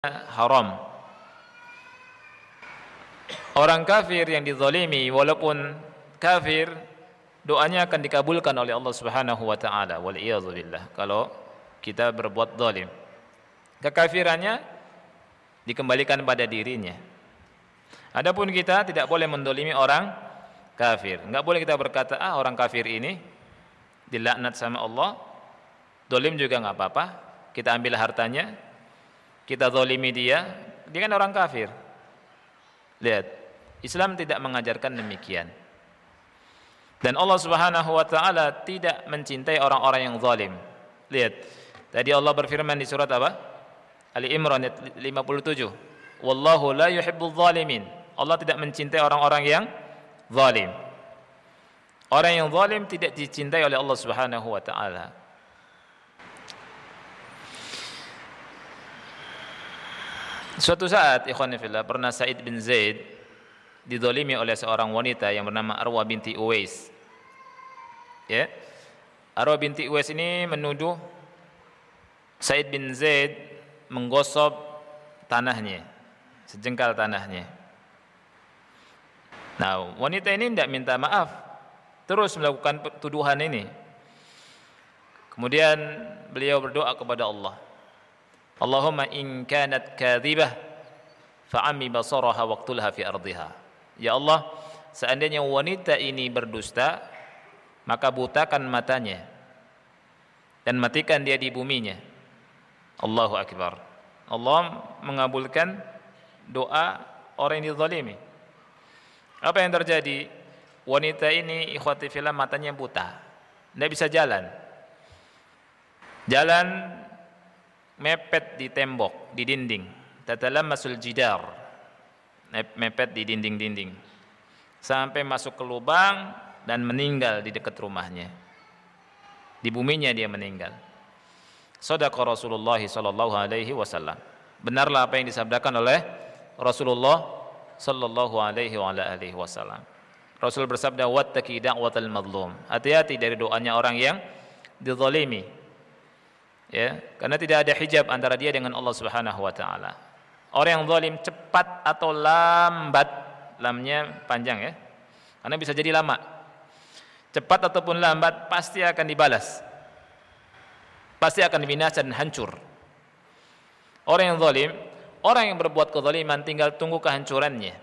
haram. Orang kafir yang dizalimi walaupun kafir, doanya akan dikabulkan oleh Allah Subhanahu wa taala. Wal iyadzu billah. Kalau kita berbuat zalim, kekafirannya dikembalikan pada dirinya. Adapun kita tidak boleh mendolimi orang kafir. Enggak boleh kita berkata, orang kafir ini dilaknat sama Allah. Zalim juga enggak apa-apa. Kita ambil hartanya, kita zalimi dia kan orang kafir. Lihat, Islam tidak mengajarkan demikian. Dan Allah Subhanahu wa taala tidak mencintai orang-orang yang zalim. Lihat, tadi Allah berfirman di surat apa? Ali Imran 57. Wallahu la yuhibbul zalimin. Allah tidak mencintai orang-orang yang zalim. Orang yang zalim tidak dicintai oleh Allah Subhanahu wa taala. Suatu saat, ikhwan fillah, pernah Sa'id bin Zaid dizalimi oleh seorang wanita yang bernama Arwa binti Uwais. Ya. Arwa binti Uwais ini menuduh Sa'id bin Zaid menggosok tanahnya, sejengkal tanahnya. Nah, wanita ini tidak minta maaf, terus melakukan tuduhan ini. Kemudian beliau berdoa kepada Allah, Allahumma in kanat kadhibah fa'ammi basaraha waqtulha fi ardiha. Ya Allah, seandainya wanita ini berdusta, maka butakan matanya dan matikan dia di buminya. Allahu akbar. Allah mengabulkan doa orang yang dizalimi. Apa yang terjadi? Wanita ini, ikhwati fillah, matanya buta, tidak bisa jalan. Jalan mepet di tembok, di dinding. Tatalammasul jidar, mepet di dinding-dinding sampai masuk ke lubang dan meninggal di dekat rumahnya. Di buminya dia meninggal. Shadaqa Rasulullah sallallahu alaihi wasallam. Benarlah apa yang disabdakan oleh Rasulullah sallallahu alaihi wasallam. Rasul bersabda, wattaqi da'watal mazlum. Hati-hati dari doanya orang yang dizalimi. Ya, karena tidak ada hijab antara dia dengan Allah Subhanahu wa taala. Orang yang zalim cepat atau lambat, lamnya panjang ya. Karena bisa jadi lama. Cepat ataupun lambat pasti akan dibalas. Pasti akan binasa dan hancur. Orang yang zalim, orang yang berbuat kezaliman tinggal tunggu kehancurannya.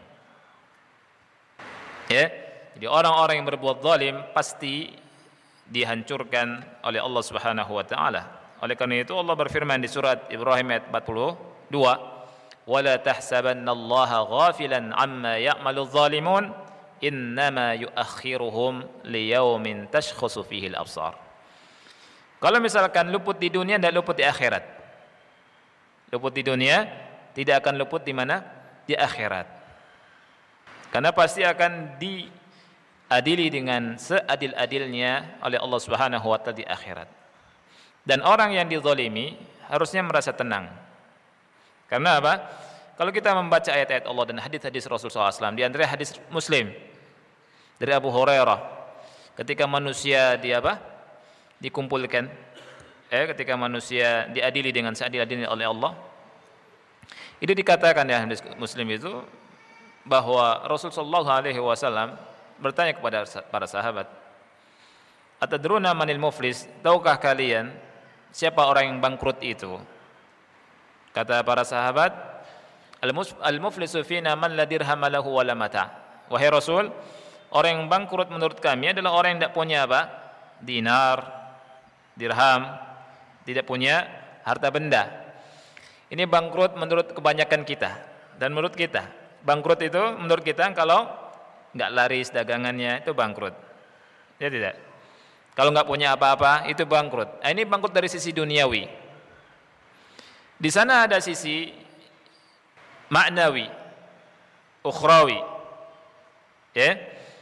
Ya. Jadi orang-orang yang berbuat zalim pasti dihancurkan oleh Allah Subhanahu wa taala. Oleh karena itu Allah berfirman di surat Ibrahim ayat 42, "Wala tahsabannallaha ghafilan 'amma ya'malu adh-dhalimun, innama yu'akhiruhum liyaumin tashkhasu fihi al-absar." Kalau misalkan luput di dunia, tidak luput di akhirat. Luput di dunia tidak akan luput di mana? Di akhirat. Karena pasti akan diadili dengan seadil-adilnya oleh Allah Subhanahu wa taala di akhirat. Dan orang yang dizalimi harusnya merasa tenang. Karena apa? Kalau kita membaca ayat-ayat Allah dan hadis-hadis Rasulullah SAW, di antara hadis Muslim dari Abu Hurairah, ketika manusia dikumpulkan, ketika manusia diadili dengan seadil-adilnya oleh Allah, itu dikatakan di hadis Muslim itu bahwa Rasulullah SAW bertanya kepada para sahabat, atadruna manil muflis? Tahukah kalian siapa orang yang bangkrut itu? Kata para sahabat, al-muflisu fina man la dirham lahu wala mata. Wahai Rasul, orang yang bangkrut menurut kami adalah orang yang tidak punya apa? Dinar, dirham, tidak punya harta benda. Ini bangkrut menurut kebanyakan kita. Dan menurut kita, bangkrut itu menurut kita kalau enggak laris dagangannya itu bangkrut. Ya tidak? Kalau enggak punya apa-apa itu bangkrut. Ini bangkrut dari sisi duniawi. Di sana ada sisi maknawi, ukhrawi. Ya.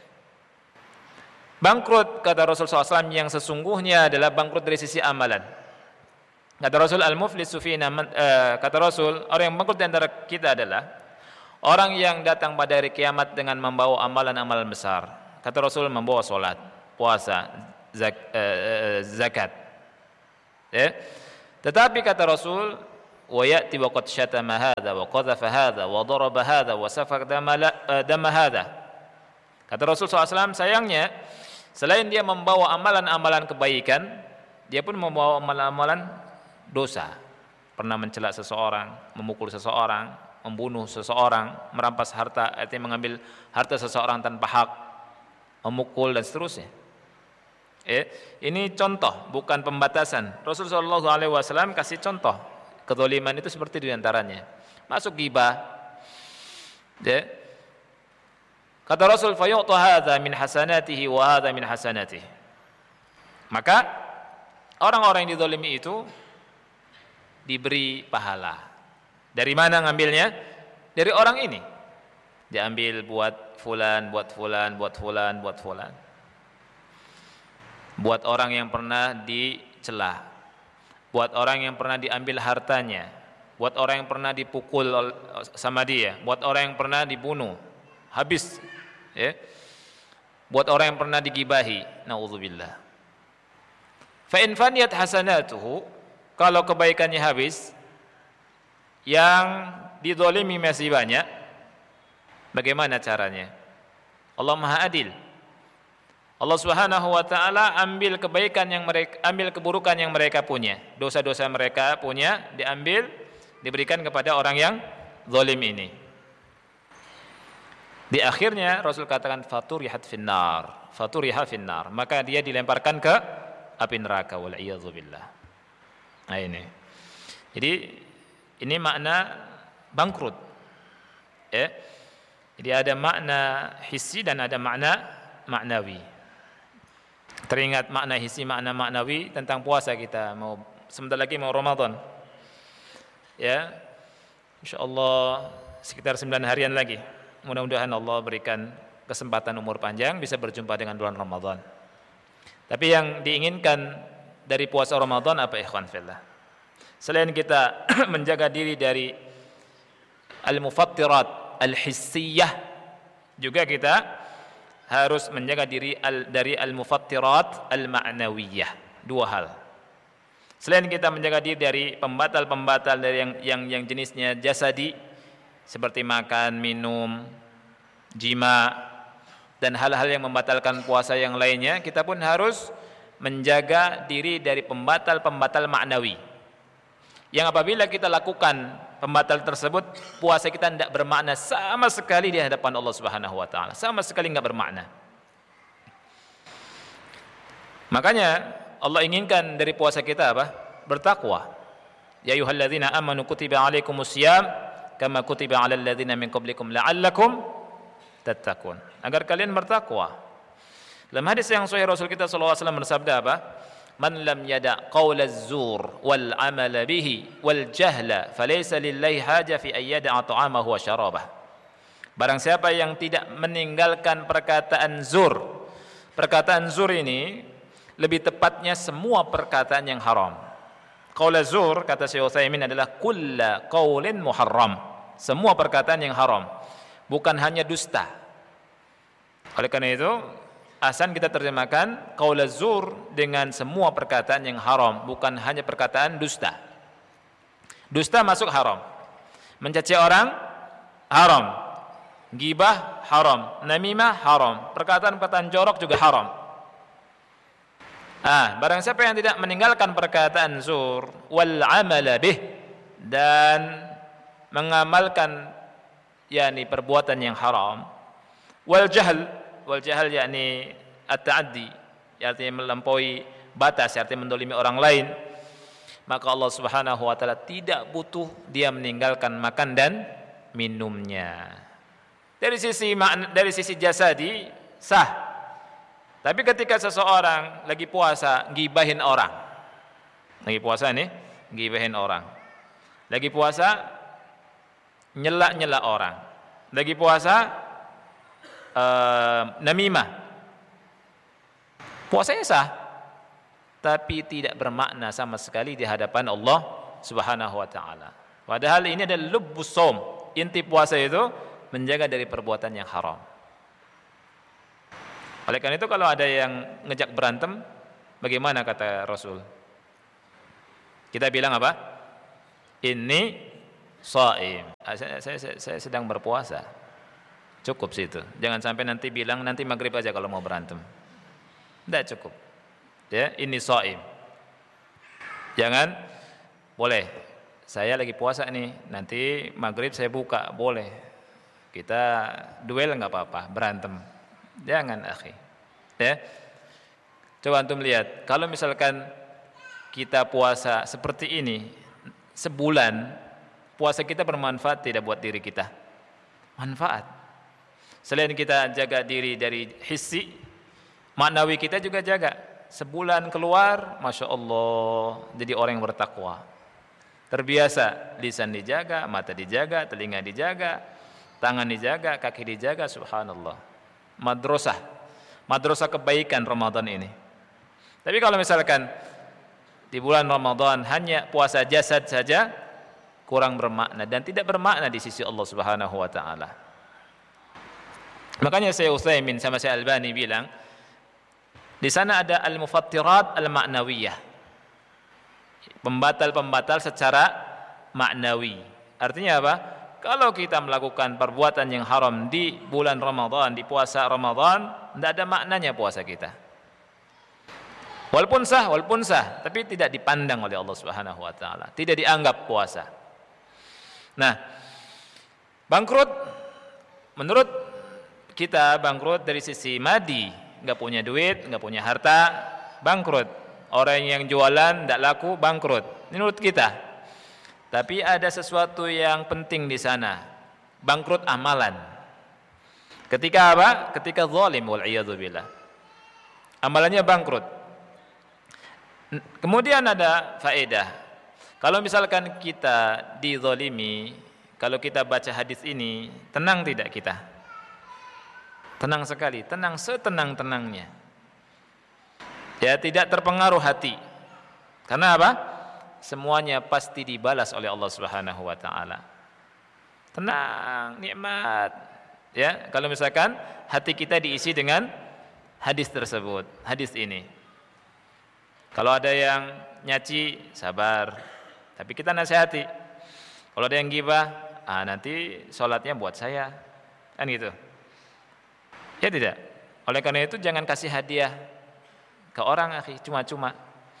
Bangkrut kata Rasulullah SAW yang sesungguhnya adalah bangkrut dari sisi amalan. Kata Rasul al-muflisu fina, kata Rasul, orang yang bangkrut di antara kita adalah orang yang datang pada hari kiamat dengan membawa amalan-amalan besar. Kata Rasul, membawa salat, puasa, zakat. Ya. Tetapi kata Rasul, wa ya'ti wa qad syatama hadza wa qadhafa hadza wa daraba hadza wa safaka dama hadza. Kata Rasul SAW, sayangnya selain dia membawa amalan-amalan kebaikan, dia pun membawa amalan-amalan dosa. Pernah mencela seseorang, memukul seseorang, membunuh seseorang, merampas harta, artinya mengambil harta seseorang tanpa hak, memukul dan seterusnya. Ini contoh, bukan pembatasan. Rasulullah SAW kasih contoh kezaliman itu seperti diantaranya masuk ghibah. Kata Rasul, fayu'ta hadza min hasanatihi wa hadza min hasanatihi. Maka orang-orang yang dizalimi itu diberi pahala. Dari mana ngambilnya? Dari orang ini. Diambil buat fulan, buat fulan, buat fulan, buat fulan. Buat orang yang pernah dicela, buat orang yang pernah diambil hartanya, buat orang yang pernah dipukul sama dia, buat orang yang pernah dibunuh habis, buat orang yang pernah digibahi, naudzubillah. Fa in faniyat hasanatuhu, kalau kebaikannya habis, yang dizalimi masih banyak, bagaimana caranya? Allah Maha Adil. Allah Subhanahu wa taala ambil kebaikan yang mereka, ambil keburukan yang mereka punya, dosa-dosa mereka punya diambil, diberikan kepada orang yang zalim ini. Di akhirnya Rasul katakan faturihat finnar, faturiha finnar, maka dia dilemparkan ke api neraka, wal iyadzu billah. Nah ini. Jadi ini makna bangkrut. Jadi ada makna hissi dan ada makna maknawi. Teringat makna hissi, makna maknawi tentang puasa kita. Mau sebentar lagi mau Ramadan. Ya. Insyaallah sekitar 9 harian lagi. Mudah-mudahan Allah berikan kesempatan umur panjang bisa berjumpa dengan bulan Ramadan. Tapi yang diinginkan dari puasa Ramadan apa, ikhwan fillah? Selain kita menjaga diri dari al-mufattirat al-hissiyah, juga kita harus menjaga diri dari al-mufattirat al-ma'nawiyah. Dua hal. Selain kita menjaga diri dari pembatal-pembatal dari yang jenisnya jasadi seperti makan, minum, jima dan hal-hal yang membatalkan puasa yang lainnya, kita pun harus menjaga diri dari pembatal-pembatal ma'nawi. Yang apabila kita lakukan pembatal tersebut, puasa kita tidak bermakna sama sekali di hadapan Allah Subhanahu wa taala. Sama sekali enggak bermakna. Makanya Allah inginkan dari puasa kita apa? Bertakwa. Ya ayyuhalladzina amanu kutiba alaikumusiyam kama kutiba alal ladzina min qablikum la'allakum tattaqun. Agar kalian bertakwa. Dalam hadis yang sahih Rasul kita sallallahu alaihi wasallam bersabda apa? Man lam yada' qaulaz zur wal amala bihi wal jahla falaysa lillahi haja fi ayyada'a ta'amahu wa syarabah. Barang siapa yang tidak meninggalkan perkataan zur. Perkataan zur ini lebih tepatnya semua perkataan yang haram. Qaulaz zur kata Syekh Utsaimin adalah kullu qaulin muharram. Semua perkataan yang haram, bukan hanya dusta. Oleh karena itu Ahsan kita terjemahkan qaulaz zur dengan semua perkataan yang haram, bukan hanya perkataan dusta. Dusta masuk haram. Mencaci orang haram. Ghibah haram, namimah haram, perkataan-perkataan jorok juga haram. Barang siapa yang tidak meninggalkan perkataan zur wal amala bih dan mengamalkan yakni perbuatan yang haram, wal jahl yakni at-ta'addi, artinya melampaui batas, artinya mendolimi orang lain, maka Allah Subhanahu wa taala tidak butuh dia meninggalkan makan dan minumnya. Dari sisi jasadi sah. Tapi ketika seseorang lagi puasa gibahin orang. Lagi puasa nih, gibahin orang. Lagi puasa nyela-nyela orang. Lagi puasa namimah, puasanya sah, tapi tidak bermakna sama sekali di hadapan Allah Subhanahu wa taala. Padahal ini adalah lubbus shaum, inti puasa itu menjaga dari perbuatan yang haram. Oleh karena itu kalau ada yang ngejak berantem, bagaimana kata Rasul? Kita bilang apa? Inni shaim. Saya sedang berpuasa. Cukup situ. Jangan sampai nanti bilang nanti maghrib aja kalau mau berantem. Tidak cukup. Ya, inni shaim. Jangan boleh. Saya lagi puasa nih, nanti maghrib saya buka, boleh. Kita duel nggak apa-apa, berantem. Jangan, akhi. Ya. Coba antum lihat, kalau misalkan kita puasa seperti ini sebulan, puasa kita bermanfaat tidak buat diri kita? Manfaat. Selain kita jaga diri dari hissi, maknawi kita juga jaga. Sebulan keluar, Masya Allah, jadi orang yang bertakwa. Terbiasa, lisan dijaga, mata dijaga, telinga dijaga, tangan dijaga, kaki dijaga, subhanallah. Madrasah kebaikan Ramadan ini. Tapi kalau misalkan di bulan Ramadan hanya puasa jasad saja, kurang bermakna dan tidak bermakna di sisi Allah Subhanahu wa taala. Makanya Syekh Utsaimin sama Syekh Albani bilang, di sana ada al-mufattirat al-ma'nawiyah. Pembatal-pembatal secara maknawi. Artinya apa? Kalau kita melakukan perbuatan yang haram di bulan Ramadan, di puasa Ramadan, tidak ada maknanya puasa kita. Walaupun sah, tapi tidak dipandang oleh Allah Subhanahu wa taala, tidak dianggap puasa. Nah, bangkrut menurut kita bangkrut dari sisi madi, enggak punya duit, enggak punya harta, bangkrut. Orang yang jualan tidak laku, bangkrut. Ini menurut kita. Tapi ada sesuatu yang penting di sana. Bangkrut amalan. Ketika apa? Ketika zalim, wal'iyadzubillah. Amalannya bangkrut. Kemudian ada faedah. Kalau misalkan kita dizalimi, kalau kita baca hadis ini, tenang tidak kita? Tenang sekali, tenang setenang-tenangnya. Ya, tidak terpengaruh hati. Karena apa? Semuanya pasti dibalas oleh Allah Subhanahu wa taala. Tenang, nikmat. Ya, kalau misalkan hati kita diisi dengan hadis tersebut, hadis ini. Kalau ada yang nyaci, sabar. Tapi kita nasihati. Kalau ada yang gibah, nanti sholatnya buat saya. Kan gitu. Ya tidak. Oleh karena itu jangan kasih hadiah ke orang, akhi, cuma-cuma.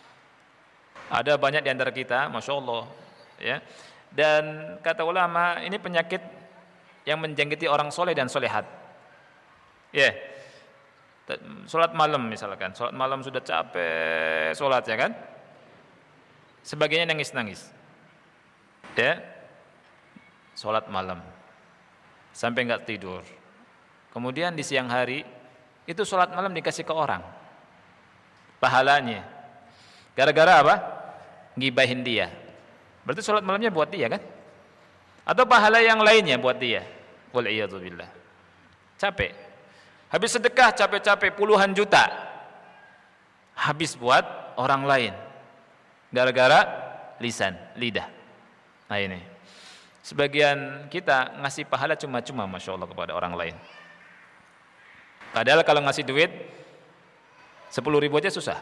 Ada banyak di antara kita, Masya Allah, ya. Dan kata ulama, ini penyakit yang menjangkiti orang soleh dan solehat. Ya, sholat malam misalkan, sholat malam sudah capek sholat, ya kan? Sebagainya nangis-nangis. Ya, sholat malam sampai nggak tidur. Kemudian di siang hari itu sholat malam dikasih ke orang. Pahalanya gara-gara apa? Gibahin dia. Berarti sholat malamnya buat dia kan? Atau pahala yang lainnya buat dia. Wal'iyadzubillah. Capek. Habis sedekah capek-capek puluhan juta. Habis buat orang lain. Gara-gara lisan, lidah. Nah ini. Sebagian kita ngasih pahala cuma-cuma, Masya Allah, kepada orang lain. Padahal kalau ngasih duit 10.000 aja susah,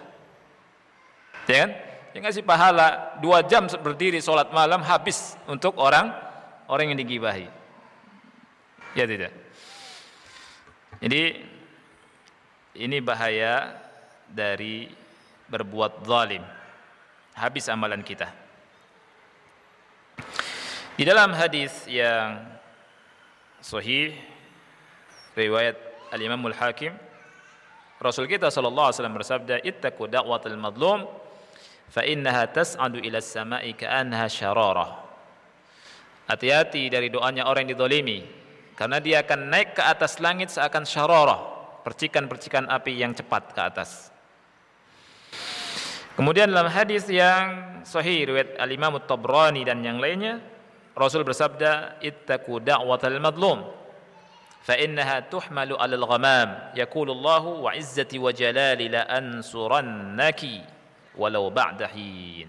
ya kan? Yang ngasih pahala 2 jam berdiri sholat malam habis untuk orang yang digibahi. Ya tidak. Jadi ini bahaya dari berbuat zalim. Habis amalan kita. Di dalam hadis yang sahih riwayat Al-Imam Al-Hakim, Rasul kita sallallahu alaihi wasallam bersabda, "Ittaqu da'watal madlum fa innaha tas'adu ila as-sama'i ka'annaha syararah." Hati-hati dari doanya orang yang dizalimi, karena dia akan naik ke atas langit seakan syararah, percikan-percikan api yang cepat ke atas. Kemudian dalam hadis yang sahih riwayat Al-Imam At-Tabrani dan yang lainnya, Rasul bersabda, "Ittaqu da'watal madlum فإنها تحمل على الغمام يقول الله وعزتي وجلالي لأنصرنك ولو بعد حين."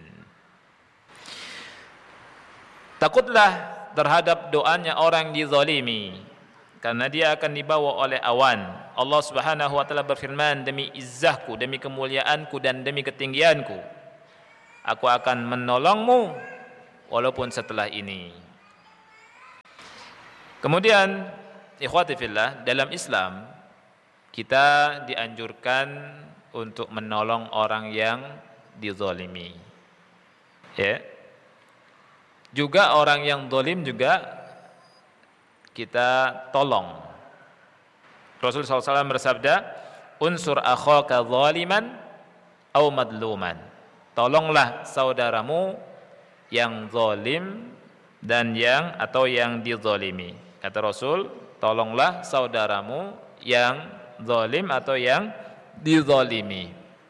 Takutlah terhadap doanya orang dizalimi, karena dia akan dibawa oleh awan. Allah Subhanahu wa taala berfirman, "Demi izzahku, demi kemuliaanku dan demi ketinggianku, aku akan menolongmu walaupun setelah ini. Kemudian ikhwati fillah, dalam Islam kita dianjurkan untuk menolong orang yang dizalimi. Ya. Juga orang yang zalim juga kita tolong. Rasulullah SAW bersabda, "Unsur akhaka zaliman aw madluman." Tolonglah saudaramu yang zalim dan yang dizalimi. Kata Rasul, tolonglah saudaramu yang zalim atau yang dizalimi.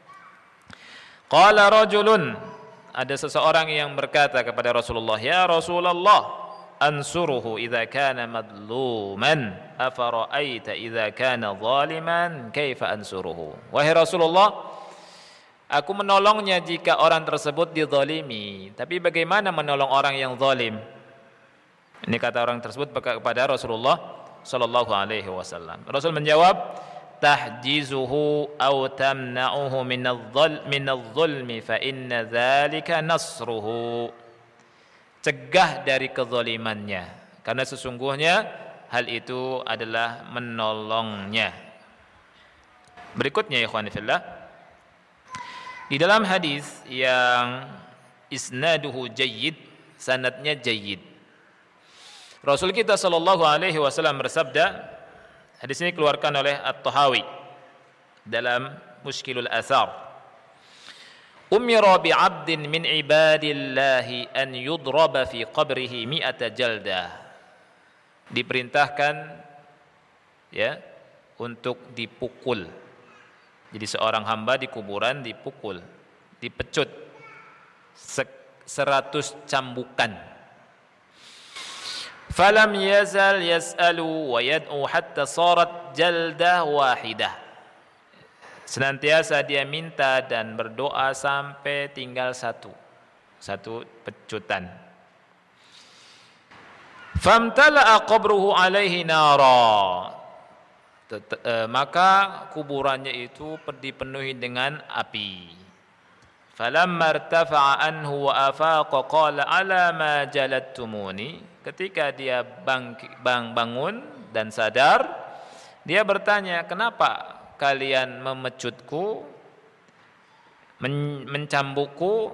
Qala rajulun, ada seseorang yang berkata kepada Rasulullah, "Ya Rasulullah, ansuruhu idza kana madluman, afara'aita idza kana zaliman, kaifa ansuruhu?" Wahai Rasulullah, aku menolongnya jika orang tersebut dizalimi, tapi bagaimana menolong orang yang zalim? Ini kata orang tersebut kepada Rasulullah sallallahu alaihi wasallam. Rasul menjawab, tahjizuhu aw tamna'uhu minadh-dhulmi fa inna dzalika nasruhu. Cegah dari kezalimannya, karena sesungguhnya hal itu adalah menolongnya. Berikutnya ikhwan fillah, di dalam hadis yang isnaduhu jayyid, sanadnya jayyid, Rasul kita sallallahu alaihi wasallam bersabda, hadis ini dikeluarkan oleh At-Tahawi dalam Mushkilul Athar, "Umira bi'abdin min ibadillahi an yudraba fi qabrihi mi'ata jaldah." Diperintahkan ya untuk dipukul. Jadi seorang hamba di kuburan dipukul, dipecut 100 cambukan. Falam yazal yas'alu wa yad'u hatta sarat jaldah wahidah. Senantiasa dia minta dan berdoa sampai tinggal satu pecutan. Famtala'a qabruhu alaihi nara. Maka kuburannya itu dipenuhi dengan api. Falamma irtafa'a anhu wa afaqa qala ala ma jalattumuni. Ketika dia bangun dan sadar, dia bertanya, "Kenapa kalian memecutku, mencambukku?"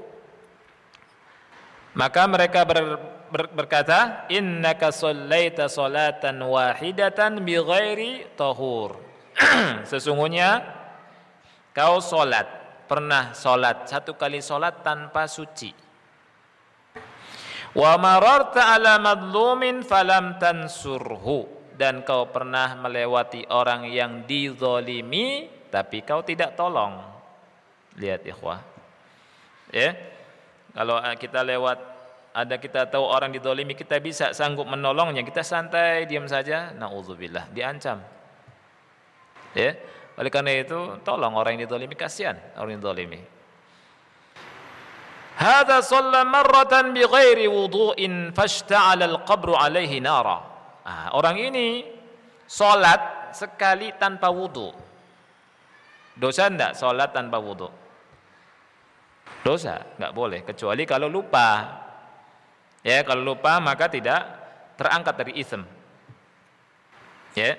Maka mereka berkata, "Innaka shallaita salatan wahidatan bighairi tahur." Sesungguhnya kau pernah salat satu kali salat tanpa suci. Wa mararta ala madlumin falam tansurhu, dan kau pernah melewati orang yang dizalimi tapi kau tidak tolong. Lihat ikhwah. Ya. Kalau kita kita tahu orang dizalimi, kita bisa sanggup menolongnya, kita santai diam saja, naudzubillah, diancam. Ya. Oleh karena itu, tolong orang yang dizalimi, kasihan orang yang dizalimi. Hadza shalla marratan bighairi wudu'in fashta'ala al-qabru alaihi nara. Orang ini salat sekali tanpa wudu. Dosa enggak salat tanpa wudu? Dosa, enggak boleh, kecuali kalau lupa. Ya, kalau lupa maka tidak terangkat dari ism. Ya.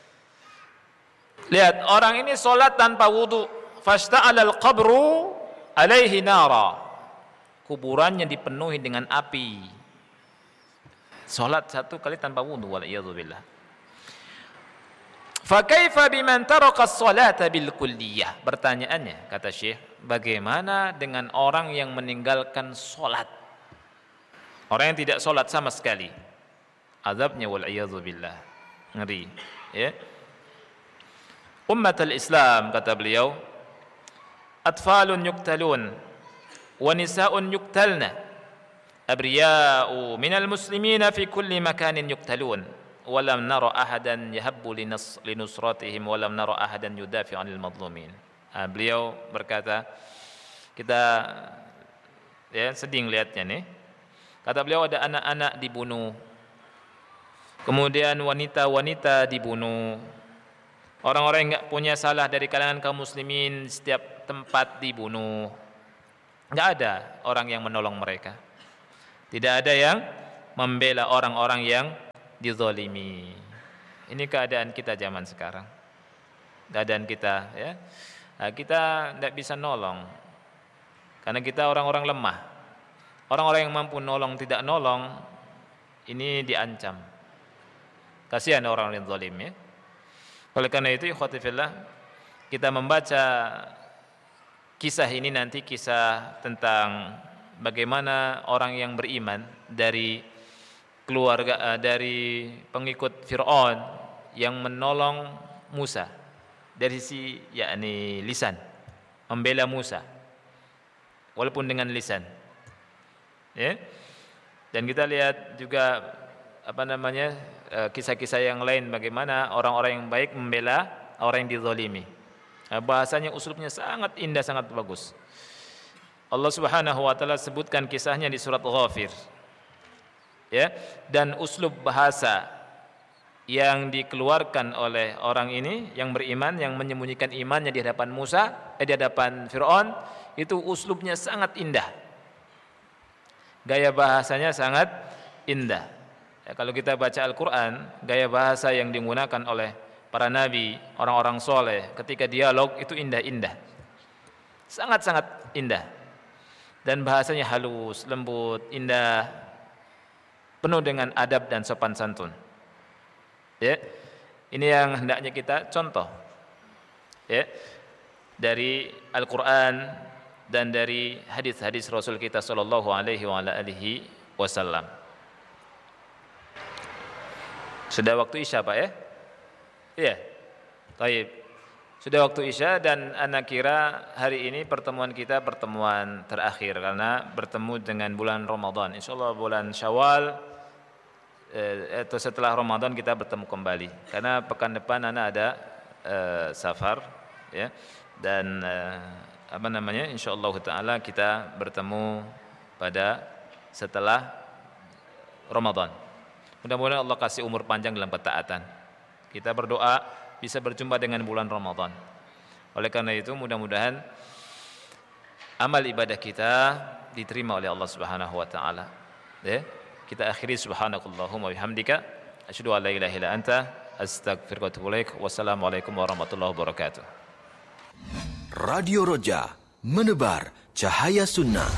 Lihat, orang ini salat tanpa wudu, fashta'ala al-qabru alaihi nara. Kuburannya dipenuhi dengan api. Salat satu kali tanpa wudu, waliyadzubillah. Fa kaifa biman taraka as-salata bil kulliyah? Pertanyaannya, kata Syekh, bagaimana dengan orang yang meninggalkan salat? Orang yang tidak salat sama sekali. Azabnya waliyadzubillah. Ngeri, ya. Ummatul Islam, kata beliau, atfalun yuqtalun wa nisa'un yuqtalna, abriya'u minal muslimina fi kulli makanin yuqtalun, wa lam nara ahadan yahabbu linusratihim wa lam nara ahadan yudafi 'anil madlumin. Beliau berkata, kita ya sedih lihatnya nih. Kata beliau, ada anak-anak dibunuh, kemudian wanita-wanita dibunuh, orang-orang yang enggak punya salah dari kalangan kaum muslimin setiap tempat dibunuh. Enggak ada orang yang menolong mereka. Tidak ada yang membela orang-orang yang dizalimi. Ini keadaan kita zaman sekarang. Keadaan kita, ya. Nah, kita tidak bisa nolong karena kita orang-orang lemah. Orang-orang yang mampu nolong tidak nolong, ini diancam. Kasihan orang yang zalim, ya. Oleh karena itu, ikhwati fillah, kita membaca kisah ini nanti, kisah tentang bagaimana orang yang beriman dari keluarga, dari pengikut Fir'aun yang menolong Musa dari sisi yakni lisan, membela Musa walaupun dengan lisan, ya. Dan kita lihat juga kisah-kisah yang lain bagaimana orang-orang yang baik membela orang yang dizalimi. Bahasanya, uslubnya sangat indah, sangat bagus. Allah Subhanahu wa taala sebutkan kisahnya di surat Ghafir. Ya, dan uslub bahasa yang dikeluarkan oleh orang ini yang beriman, yang menyembunyikan imannya di hadapan di hadapan Fir'aun, itu uslubnya sangat indah. Gaya bahasanya sangat indah. Ya, kalau kita baca Al-Qur'an, gaya bahasa yang digunakan oleh para nabi, orang-orang soleh ketika dialog itu indah-indah, sangat-sangat indah, dan bahasanya halus, lembut, indah, penuh dengan adab dan sopan santun. Ya, ini yang hendaknya kita contoh, ya, dari Al-Quran dan dari hadis-hadis Rasul kita Sallallahu Alaihi Wasallam. Sudah waktu Isya, Pak, ya? Iya, baik. Sudah waktu Isya, dan anak kira hari ini pertemuan kita pertemuan terakhir karena bertemu dengan bulan Ramadan. Insyaallah bulan Syawal atau setelah Ramadan kita bertemu kembali. Karena pekan depan anak ada safar, ya. Dan insyaallah taala kita bertemu pada setelah Ramadan. Mudah-mudahan Allah kasih umur panjang dalam ketaatan. Kita berdoa bisa berjumpa dengan bulan Ramadan. Oleh karena itu, mudah-mudahan amal ibadah kita diterima oleh Allah Subhanahu wa taala. Ya, kita akhiri subhanakallahumma wa bihamdika asyhadu an la ilaha illa anta astaghfiruka wa atubu ilaik. Wassalamualaikum warahmatullahi wabarakatuh. Radio Roja, menebar cahaya sunnah.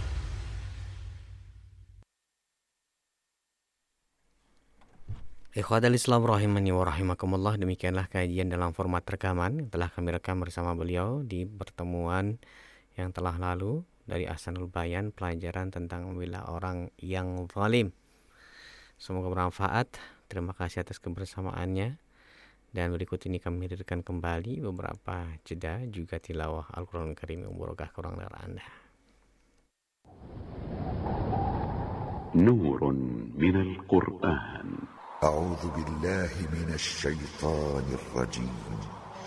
Ikhwatal Islam rahimani wa rahimakumullah, demikianlah kajian dalam format rekaman yang telah kami rekam bersama beliau di pertemuan yang telah lalu dari Ahsanul Bayan, pelajaran tentang membela orang yang zalim. Semoga bermanfaat. Terima kasih atas kebersamaannya. Dan berikut ini kami hadirkan kembali beberapa jeda juga tilawah Al-Quran Karim yang barokah kurang dari Anda. Nurun minal Qur'an. أعوذ بالله من الشيطان الرجيم